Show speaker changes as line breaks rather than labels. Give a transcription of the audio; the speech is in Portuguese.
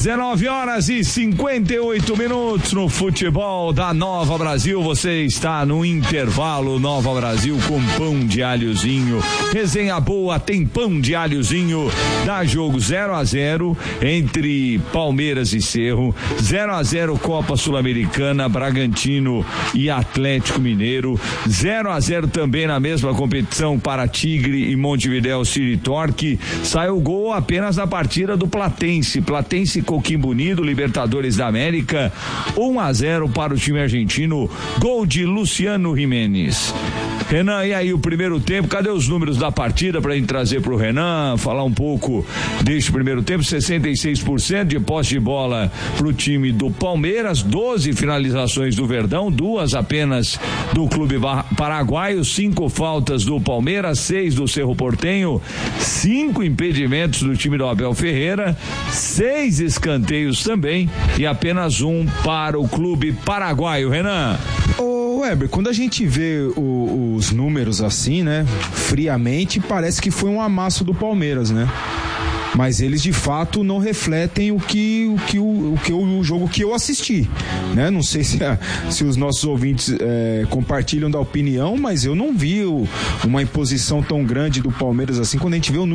19h58 no futebol da Nova Brasil. Você está no intervalo Nova Brasil com pão de alhozinho. Resenha boa, tem pão de alhozinho. Dá jogo 0-0 entre Palmeiras e Cerro. 0-0 Copa Sul-Americana, Bragantino e Atlético Mineiro. 0-0 também na mesma competição para Tigre e Montevidéu City Torque. Saiu gol apenas na partida do Platense Coquimbo Unido, Libertadores da América, 1-0 para o time argentino, gol de Luciano Jimenez. Renan, e aí o primeiro tempo, cadê os números da partida pra gente trazer pro Renan, falar um pouco deste primeiro tempo? 66% de posse de bola pro time do Palmeiras, 12 finalizações do Verdão, 2 apenas do Clube Paraguaio, 5 faltas do Palmeiras, 6 do Cerro Porteño, 5 impedimentos do time do Abel Ferreira, 6 escanteios também e apenas 1 para o Clube Paraguaio. Renan.
Ô Weber, quando a gente vê os números assim, né, friamente, parece que foi um amasso do Palmeiras, né? Mas eles de fato não refletem o jogo que eu assisti, né? Não sei se os nossos ouvintes compartilham da opinião, mas eu não vi uma imposição tão grande do Palmeiras assim. Quando a gente vê o